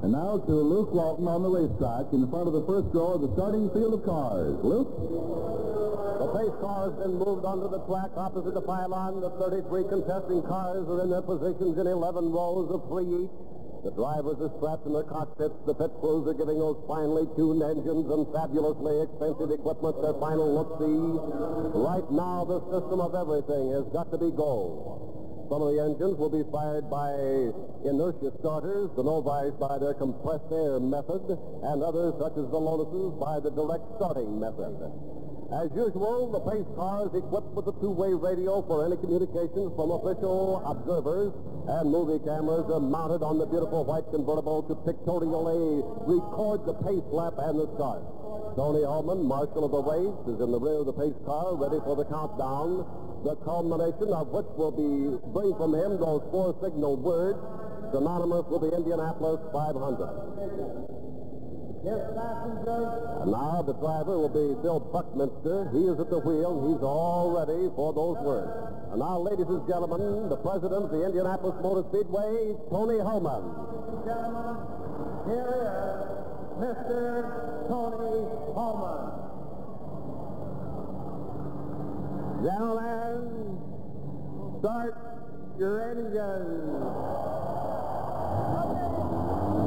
And now to Luke Walton on the racetrack in front of the first row of the starting field of cars. Luke? The pace car has been moved onto the track opposite the pylon. The 33 contesting cars are in their positions in 11 rows of 3 each. The drivers are strapped in their cockpits. The pit crews are giving those finely tuned engines and fabulously expensive equipment their final look-see. Right now, the system of everything has got to be gold. Some of the engines will be fired by inertia starters, the Novice by their compressed air method, and others, such as the Lotuses, by the direct starting method. As usual, the pace car is equipped with a two-way radio for any communications from official observers, and movie cameras are mounted on the beautiful white convertible to pictorially record the pace lap and the start. Tony Allman, marshal of the race, is in the rear of the pace car, ready for the countdown, the culmination of which will bring from him those 4 signal words synonymous with the Indianapolis 500. Yes, passengers. And now the driver will be Bill Buckminster. He is at the wheel. He's all ready for those words. And now, ladies and gentlemen, the president of the Indianapolis Motor Speedway, Tony Hulman. Gentlemen, here is Mr. Tony Hulman. Gentlemen, start your engines.